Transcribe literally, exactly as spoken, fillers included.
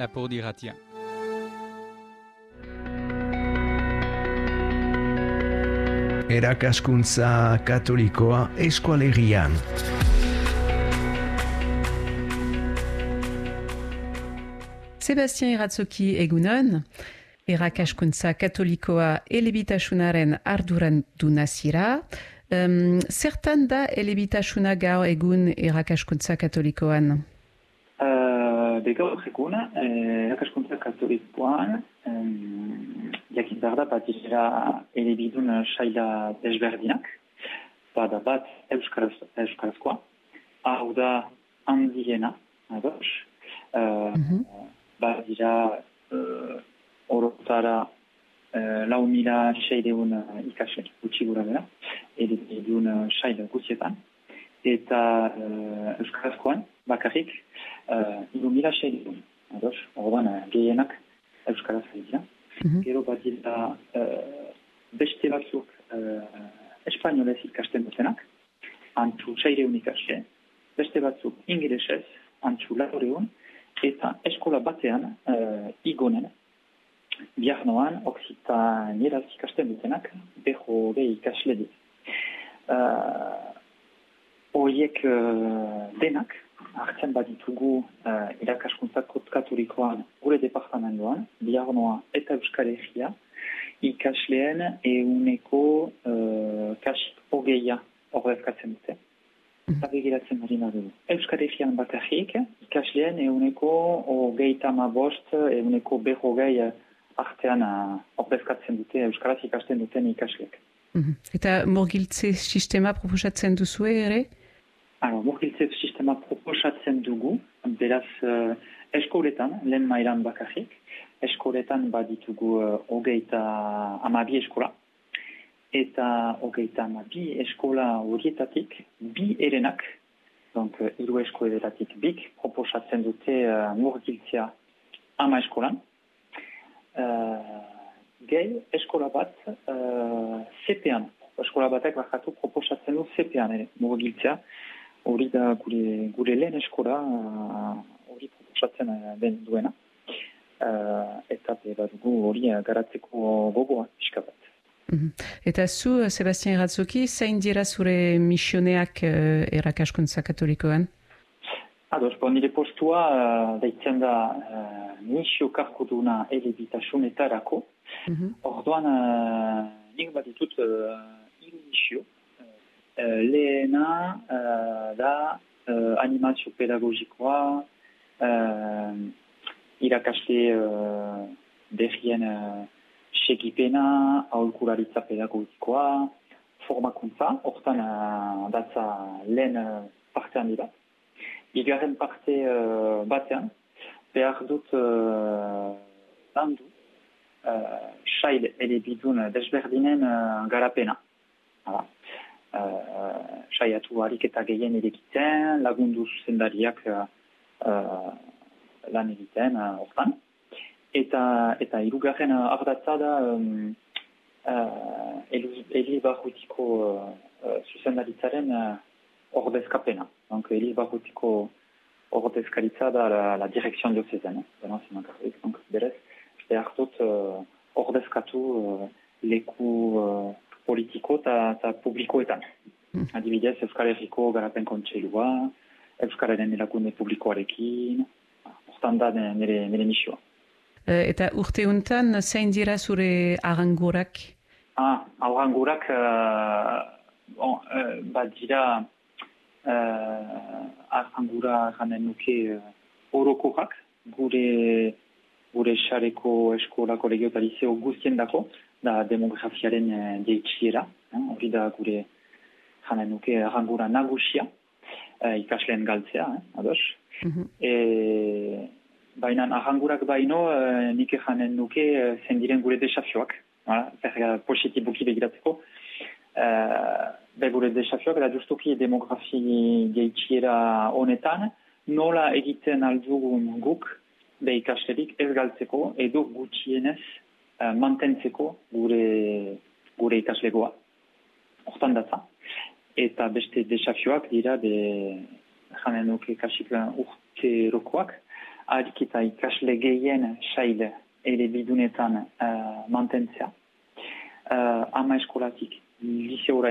Lapurdi irratia. Erakaskuntza katolikoa eskualerian. Sebastien Iratzoki egunon, erakaskuntza katolikoa elebitasunaren arduraduna zira. Um, zertan da elebitasuna gaur egun erakaskuntza katolikoan? Uh, de gaur egun, erakaskuntza katolikoan, um, jakin behar da bat dira elebidun saila desberdinak, bada bat euskaraz, euskarazkoa, hau da handiena, ados, uh, mm-hmm. bat dira uh, orotara uh, lau mila seideun ikasle gutxi gura bera, elebidun saila guztietan, eta uh, euskarazkoan bakarrik uh, iru mila seideun, ados, orduan uh, gehienak euskaraz dira. Mm-hmm. Gero bat dira uh, beste batzuk uh, espainolez ikasten dutenak, antzu seireun ikasle, beste batzuk ingelesez, antzu laureun, eta eskola batean uh, igonen, bihar noan, oksitanieraz ikasten dutenak, beho behi ikasle dit. Uh, Oiek uh, denak, hartzen baditugu uh, irakaskuntza katolikoan gure departamentoan, bihar noa eta Euskal Herria, ikasleen euneko uh, kasik hogeia ordezkatzen dute. Eta begiratzen marina dugu. Euskal Herrian bakarrik, ikasleen euneko hogeita ma bost, euneko behogei artean uh, ordezkatzen dute, Euskaraz ikasten duten ikasleek. Mm-hmm. Eta murgiltze sistema proposatzen duzue ere? Alors, murgiltze sistema proposatzen dugu, beraz uh, eskoletan, lehen mailan bakarrik, eskoletan baditugu uh, hogeita amabi eskola, eta hogeita amabi eskola horietatik bi erenak, donc uh, hiru eskoletatatik bik, proposatzen dute uh, murgiltzea ama eskolan, uh, gehi eskola bat uh, C P-an, eskola batek bakatu proposatzen du C P-an ere, murgiltzea, hori da gure, gure lehen eskola hori uh, proposatzen uh, den duena. Uh, eta badugu hori uh, garatzeko gogoa pixka bat. Mm-hmm. Eta zu, Sebastien Iratzoki, zein dira zure misioneak uh, erakaskuntza katolikoan? Ados, bon, nire postua uh, deitzen da uh, misio karkoduna elebitasunetarako. Mm-hmm. Orduan, uh, nik bat ditut uh, hiru misio. Uh, lehena uh, da uh, animazio pedagogikoa, uh, irakasle uh, berrien uh, segipena, aholkularitza pedagogikoa, formakuntza, hortan uh, datza lehen uh, partean dira. Igarren parte uh, batean, behar dut uh, landu uh, sail elebidun desberdinen uh, garapena. Hala. Uh, saiatu harik eta gehien edekiten, lagundu zuzendariak uh, uh, lan egiten hortan. Uh, eta eta hirugarren uh, ardatza da um, uh, Eliz Barrutiko uh, zuzendaritzaren uh, ordezkapena. Donc Eliz Barrutiko ordezkaritza da la, la direction diocésaine. Donc berez, behar dut uh, ordezkatu uh, leku uh, politiko eta publikoetan. Mm. Adibidez, Euskal Herriko garapen kontseilua, Euskararen erakunde publikoarekin, hortan da nire, nire misioa. Uh, eta urte honetan, zein dira zure arangurak? Ah, arangurak, uh, bon, uh, bat dira uh, arangura ganen nuke uh, orokorak, gure gure xareko eskola kolegio eta liceo guztien dako, da demografiaren jeitxiera, hori da gure janen nuke arangura nagusia, eh, ikasleen galtzea, eh, ados. Mm-hmm. E, baina arangurak baino, eh, nik janen nuke eh, zendiren gure desafioak, zer positibuki begiratzeko. Eh, be gure desafioak, da justuki demografi jeitxiera honetan, nola egiten aldugun guk, be ikaslerik ez galtzeko, edo gutxienez uh, mantentzeko gure, gure ikaslegoa. Hortan datza. Eta beste desafioak dira, be, janen nuke kasik urte rokoak, ahalik eta ikasle gehien sail elebidunetan uh, mantentzea. Uh, ama eskolatik liseura